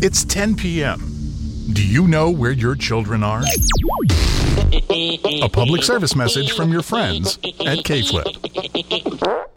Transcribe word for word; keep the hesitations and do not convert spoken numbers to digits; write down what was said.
It's ten p.m. Do you know where your children are? A public service message from your friends at K-Flip.